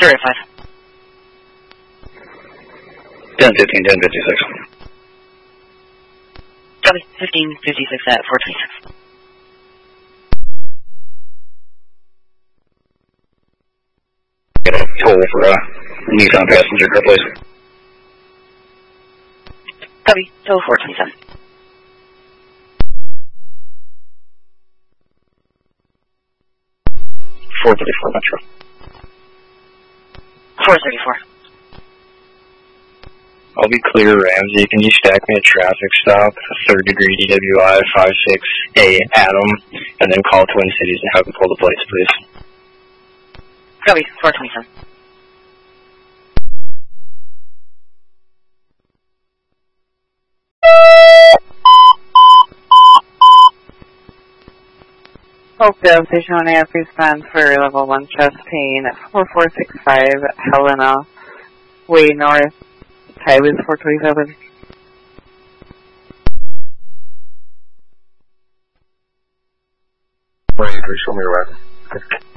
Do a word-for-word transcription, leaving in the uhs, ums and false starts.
Zero five. ten fifteen, ten fifty-six. Copy. fifteen fifty-six at four twenty-six. Get a toll for uh, Nissan passenger car, please. Copy. Toll four twenty-seven. four thirty-four Metro. four thirty-four. I'll be clear, Ramsey. Can you stack me a traffic stop, third degree D W I five six A Adam, and then call Twin Cities and have them pull the plates, please? Copy. four twenty-seven. Oakdale Station one A F response for level one chest pain at four four six five Helena Way North. Time is four twenty-seven. Show me your weapon.